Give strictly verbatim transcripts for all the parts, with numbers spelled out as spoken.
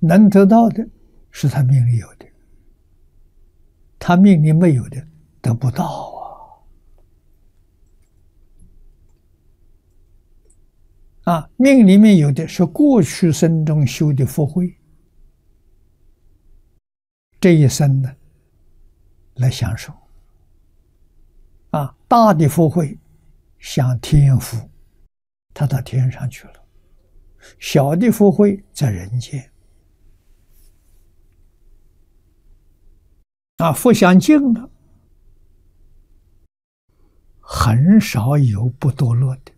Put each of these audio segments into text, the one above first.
能得到的是他命里有的，他命里没有的得不到啊！啊，命里面有的是过去生中修的福慧，这一生呢来享受。啊，大的福慧享天福，他到天上去了；小的福慧在人间。啊，福享尽了，很少有不堕落的。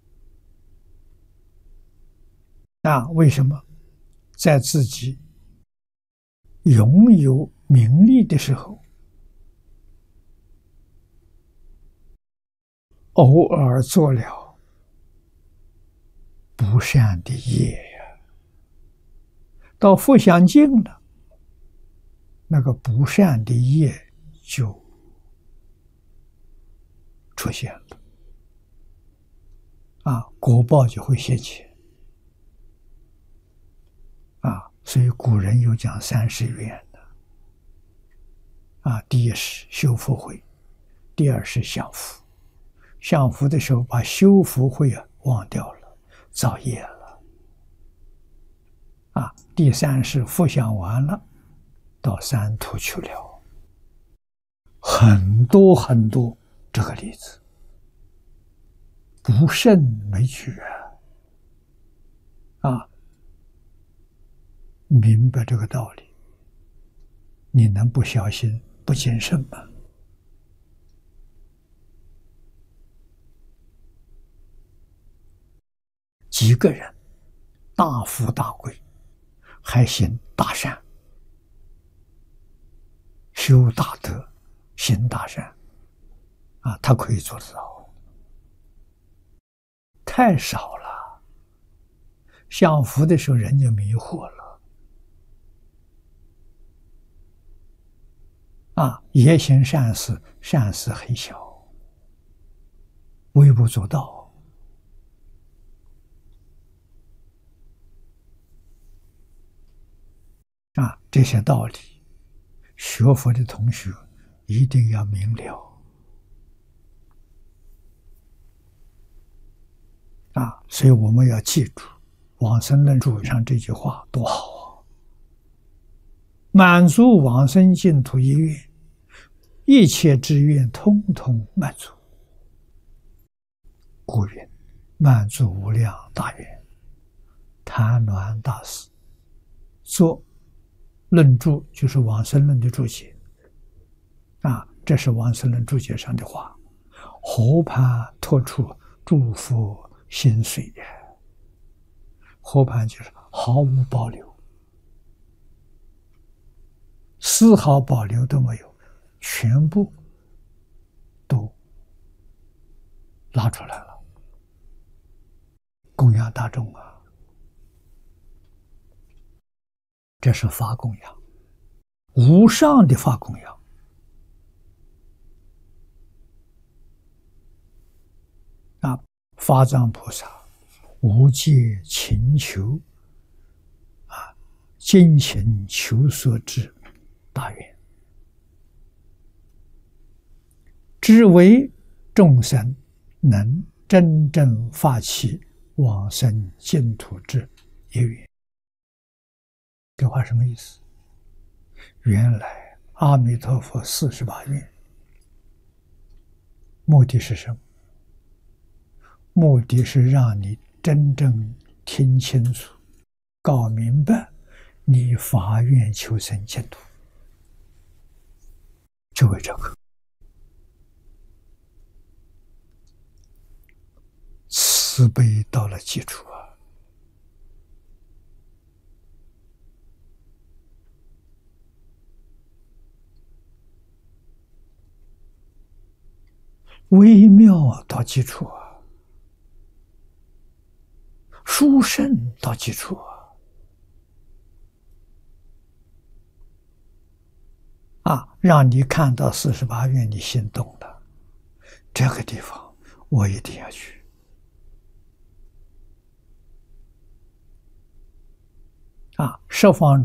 啊，为什么？在自己拥有名利的时候，偶尔做了不善的业呀，到福享尽了，那个不善的业就出现了，啊，果报就会现前。啊，所以古人有讲三十愿的，啊，第一是修福慧，第二是享福。享福的时候，把修福慧啊忘掉了，造业了。啊，第三是福享完了，到三途去了。很多很多这个例子，不胜枚举啊！啊。明白这个道理，你能不小心不谨慎吗？几个人大富大贵，还行大善，修大德，行大善，啊，他可以做得到。太少了，享福的时候人就迷惑了。啊，也行善事，善事很小，微不足道。啊，这些道理，学佛的同学一定要明了。啊，所以我们要记住往生论注上这句话多好啊！满足往生净土一愿，一切之愿通通满足。故云：满足无量大愿。谭鸾大师做论注，就是往生论的注解。啊，这是往生论注解上的话，河畔托出诸佛心髓的。河畔就是毫无保留，丝毫保留都没有，全部都拉出来了，供养大众啊！这是法供养，无上的法供养。啊，法藏菩萨无界勤求，啊，精勤求所至大愿，只为众生能真正发起往生净土之一愿。这话什么意思？原来阿弥陀佛四十八愿目的是什么？目的是让你真正听清楚、搞明白你发愿求生净土，就为这个。慈悲到了基础啊！微妙到基础啊，殊胜到基础啊！啊，让你看到四十八愿，你心动了，这个地方我一定要去。 啊，十方